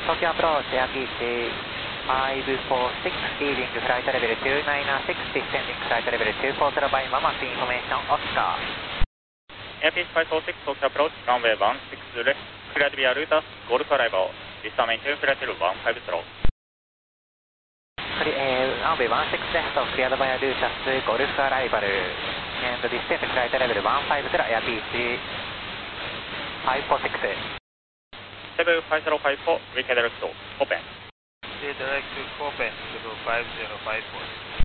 東京アプローチ、エアピーチ、546、leading flight level 296, descending flight level 240 by Mama, information, Oscar. Airfish 546, Tokyo approach, runway 16 left, cleared via Lutas, Golf arrival, descend maintain flight level 150. Runway 16 left, cleared via Lutas, Golf arrival, and descend flight level 150, Airfish 546. 75054, redirect to open. Redirect to open to 5054.